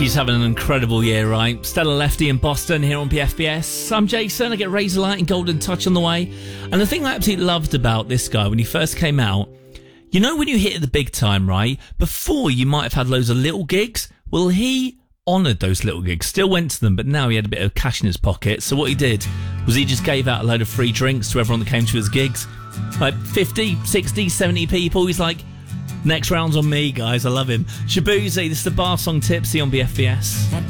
She's having an incredible year, right? Stella Lefty in Boston here on BFBS. I'm Jason. I get Razorlight and Golden Touch on the way. And the thing I absolutely loved about this guy when he first came out, you know when you hit the big time, right? Before you might have had loads of little gigs. Well, he honoured those little gigs, still went to them, but now he had a bit of cash in his pocket. So what he did was he just gave out a load of free drinks to everyone that came to his gigs. Like 50, 60, 70 people. He's like, next round's on me, guys. I love him. Shabuzi, this is the bar song Tipsy on BFBS.